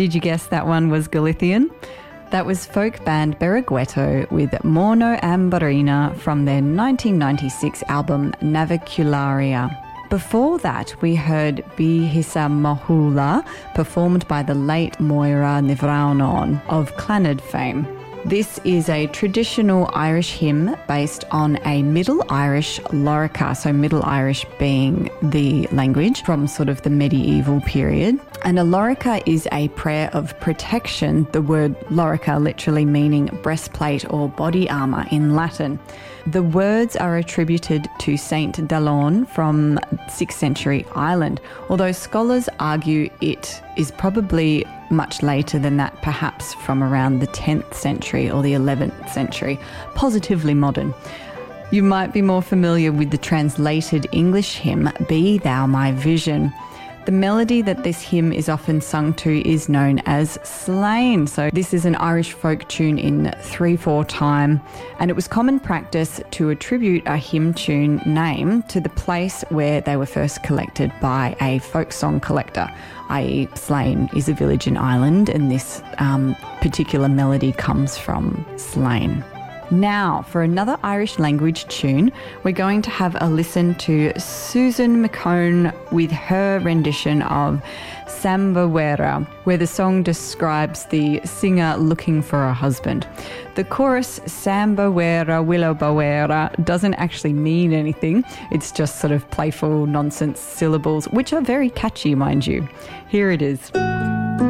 Did you guess that one was Galician? That was folk band Berrugueto with Morno Ambarina from their 1996 album Navicularia. Before that, we heard Bihisa Mahula, performed by the late Moira Nivraunon of Clannad fame. This is a traditional Irish hymn based on a Middle Irish lorica, so Middle Irish being the language from sort of the medieval period. And a lorica is a prayer of protection, the word lorica literally meaning breastplate or body armour in Latin. The words are attributed to Saint Dalón from 6th century Ireland, although scholars argue it is probably much later than that, perhaps from around the 10th century or the 11th century, positively modern. You might be more familiar with the translated English hymn, Be Thou My Vision. The melody that this hymn is often sung to is known as Slane. So this is an Irish folk tune in 3/4 time, and it was common practice to attribute a hymn tune name to the place where they were first collected by a folk song collector, i.e. Slane is a village in Ireland, and this particular melody comes from Slane. Now, for another Irish language tune, we're going to have a listen to Susan McCone with her rendition of Sambawera, where the song describes the singer looking for a husband. The chorus, Sambawera Willowbawera, doesn't actually mean anything. It's just sort of playful nonsense syllables, which are very catchy, mind you. Here it is.